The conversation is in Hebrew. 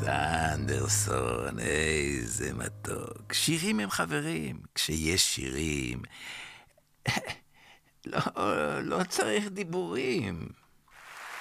סנדרסון, איזה מתוק. שירים הם חברים. כשיש שירים, לא צריך דיבורים.